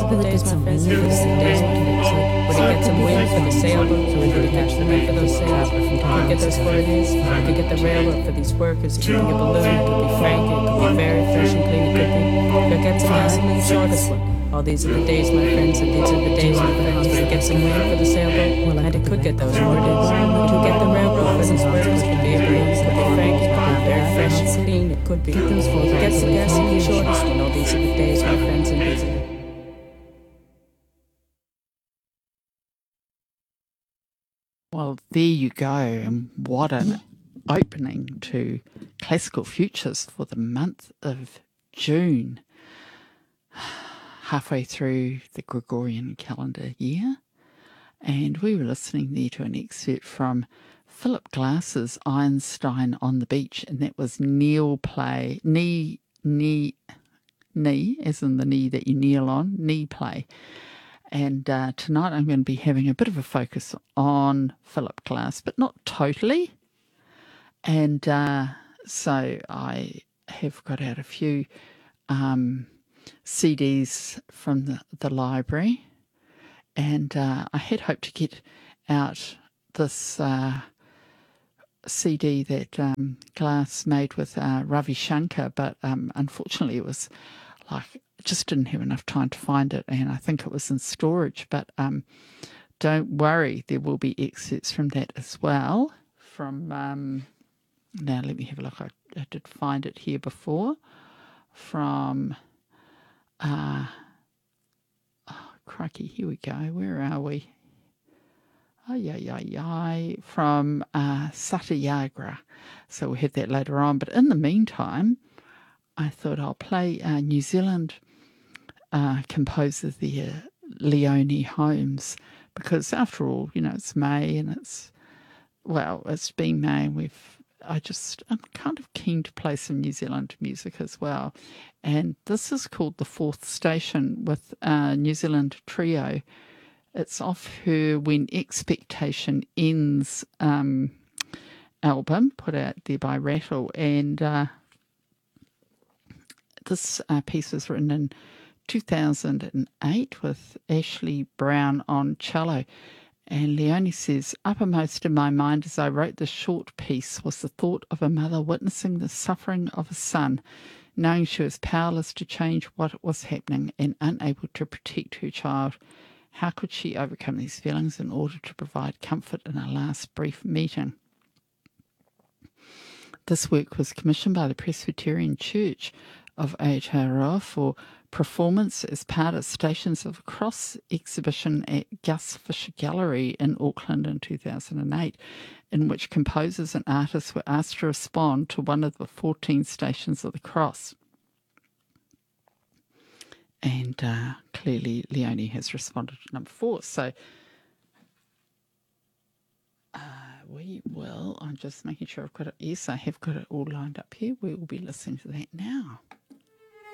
are the days, my friends, and these are the days when would he get some wind for the sailboat, so we could catch the wind for those sails, could get those foreigners, could get the railroad for these workers, it could be a balloon, it could be frank, it could be very fresh and clean, it could be, could get some gasoline, shortest one. All these are the days, my friends, and these are the days, my friends, would he get some wind for the sailboat, and it could get those orders, it could get the railroad for these workers, it could be a balloon, it could be frank, it could be very fresh and clean, it could be, it could get some gasoline, shortest one. All these are the days, my friends, and these are the Well, there you go, and what an opening to Classical Futures for the month of June, halfway through the Gregorian calendar year. And we were listening there to an excerpt from Philip Glass's Einstein on the Beach, and that was knee, as in the knee that you kneel on, knee play. And tonight I'm going to be having a bit of a focus on Philip Glass, but not totally. And so I have got out a few CDs from the library. And I had hoped to get out this CD that Glass made with Ravi Shankar, but unfortunately it was like, just didn't have enough time to find it, and I think it was in storage. But don't worry, there will be excerpts from that as well. From now, let me have a look. I did find it here before. From crikey, here we go. Where are we? From Satyagraha. So we'll have that later on. But in the meantime, I thought I'll play New Zealand composer there, Leonie Holmes, because after all, it's May, and it's been May, and I'm kind of keen to play some New Zealand music as well. And this is called The Fourth Station with New Zealand Trio. It's off her When Expectation Ends album, put out there by Rattle, and this piece was written in 2008 with Ashley Brown on cello. And Leonie says, uppermost in my mind as I wrote this short piece was the thought of a mother witnessing the suffering of a son, knowing she was powerless to change what was happening and unable to protect her child. How could she overcome these feelings in order to provide comfort in a last brief meeting? This work was commissioned by the Presbyterian Church of Aotearoa for performance as part of Stations of the Cross exhibition at Gus Fisher Gallery in Auckland in 2008, in which composers and artists were asked to respond to one of the 14 Stations of the Cross. And clearly Leonie has responded to number 4. So we will, I'm just making sure I've got it. Yes, I have got it all lined up here. We will be listening to that now.